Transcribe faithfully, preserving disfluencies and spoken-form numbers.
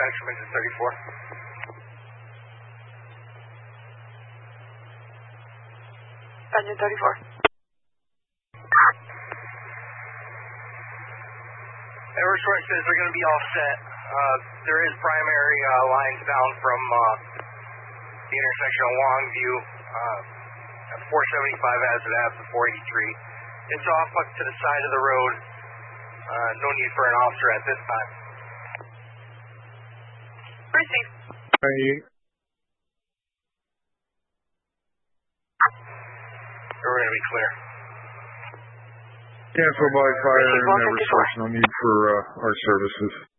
dispatch from engine thirty-four. Engine thirty-four. Eversource says they're going to be all set. Uh, there is primary uh, lines down from uh, the intersection of Longview uh, at four seventy-five as it has the four eighty-three. It's off up to the side of the road. Uh, no need for an officer at this time. Receive. Hey. We're going to be clear. Cancel by fire and Eversource. No need for uh, our services.